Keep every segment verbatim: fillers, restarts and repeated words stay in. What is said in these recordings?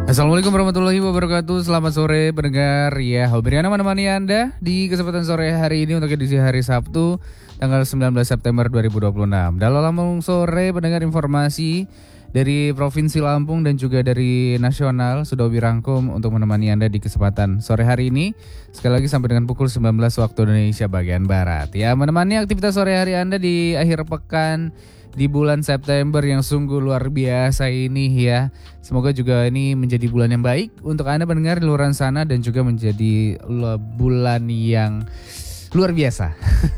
Assalamualaikum warahmatullahi wabarakatuh. Selamat sore pendengar ya. Hobriana menemani Anda di kesempatan sore hari ini untuk edisi hari Sabtu tanggal sembilan belas September dua ribu dua puluh enam. Dalam Lampung sore pendengar, informasi dari Provinsi Lampung dan juga dari nasional sudah dirangkum untuk menemani Anda di kesempatan sore hari ini. Sekali lagi sampai dengan pukul sembilan belas waktu Indonesia bagian Barat. Ya, menemani aktivitas sore hari Anda di akhir pekan di bulan September yang sungguh luar biasa ini ya. Semoga juga ini menjadi bulan yang baik untuk Anda pendengar di luar sana dan juga menjadi bulan yang luar biasa.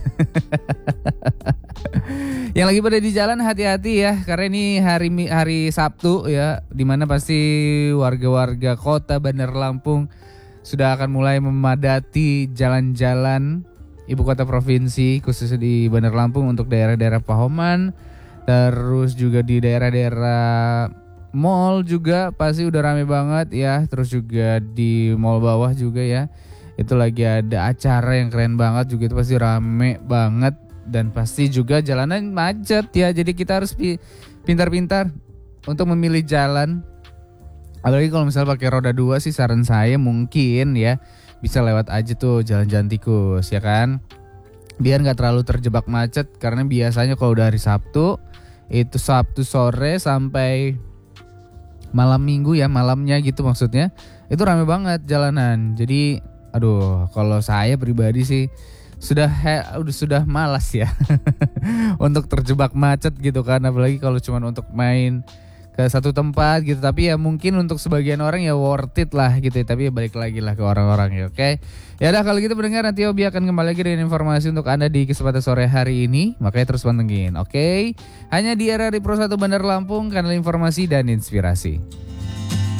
Yang lagi pada di jalan hati-hati ya, karena ini hari hari Sabtu ya, dimana pasti warga-warga kota Bandar Lampung sudah akan mulai memadati jalan-jalan ibu kota provinsi, khususnya di Bandar Lampung untuk daerah-daerah Pahoman. Terus juga di daerah-daerah mall juga pasti udah rame banget ya. Terus juga di mall bawah juga ya, itu lagi ada acara yang keren banget juga, itu pasti rame banget. Dan pasti juga jalanan macet ya. Jadi kita harus pintar-pintar untuk memilih jalan. Apalagi kalau misalnya pakai roda dua sih, saran saya mungkin ya bisa lewat aja tuh jalan-jalan tikus ya kan, biar gak terlalu terjebak macet. Karena biasanya kalau udah hari Sabtu, itu Sabtu sore sampai malam Minggu ya, malamnya gitu maksudnya, itu rame banget jalanan. Jadi aduh, kalau saya pribadi sih sudah he, udah sudah malas ya untuk terjebak macet gitu kan. Apalagi kalau cuma untuk main ke satu tempat gitu. Tapi ya mungkin untuk sebagian orang ya worth it lah gitu ya. Tapi ya balik lagi lah ke orang-orang ya, oke okay? Ya udah, kalau gitu pendengar, nanti Obi akan kembali lagi dengan informasi untuk Anda di kesempatan sore hari ini. Makanya terus pantengin, oke okay? Hanya di R R I Pro satu Bandar Lampung, kanal informasi dan inspirasi.